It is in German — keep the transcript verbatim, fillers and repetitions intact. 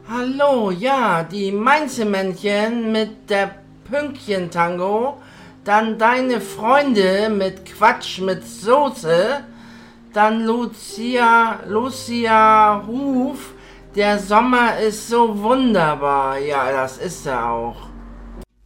Hallo, ja, die Mainzelmännchen mit der Pünktchen-Tango, dann deine Freunde mit Quatsch mit Soße, dann Lucia, Lucia Ruf, der Sommer ist so wunderbar. Ja, das ist er auch.